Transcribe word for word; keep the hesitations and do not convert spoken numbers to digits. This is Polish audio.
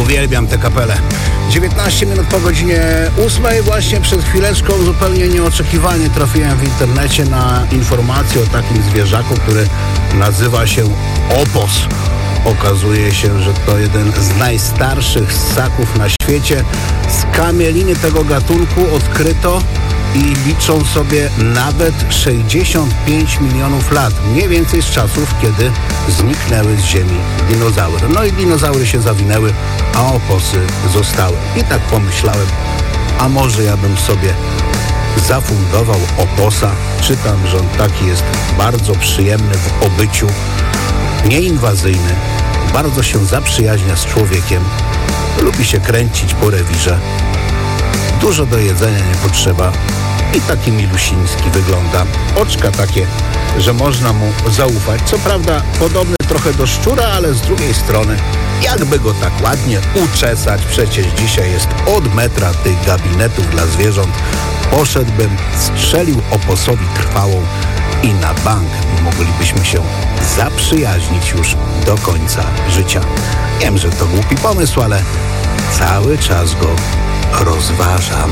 Uwielbiam tę kapelę. dziewiętnaście minut po godzinie ósmej. Właśnie przed chwileczką zupełnie nieoczekiwanie trafiłem w internecie na informację o takim zwierzaku, który nazywa się opos. Okazuje się, że to jeden z najstarszych ssaków na świecie. Skamieliny tego gatunku odkryto i liczą sobie nawet sześćdziesiąt pięć milionów lat. Mniej więcej z czasów, kiedy zniknęły z ziemi dinozaury. No i dinozaury się zawinęły, a oposy zostały. I tak pomyślałem, a może ja bym sobie zafundował oposa. Czytam, że on taki jest bardzo przyjemny w obyciu, nieinwazyjny, bardzo się zaprzyjaźnia z człowiekiem, lubi się kręcić po rewirze, dużo do jedzenia nie potrzeba i taki milusiński wygląda. Oczka takie, że można mu zaufać. Co prawda podobny trochę do szczura, ale z drugiej strony jakby go tak ładnie uczesać, przecież dzisiaj jest od metra tych gabinetów dla zwierząt, poszedłbym, strzelił oposowi trwałą i na bank moglibyśmy się zaprzyjaźnić już do końca życia. Wiem, że to głupi pomysł, ale cały czas go rozważam.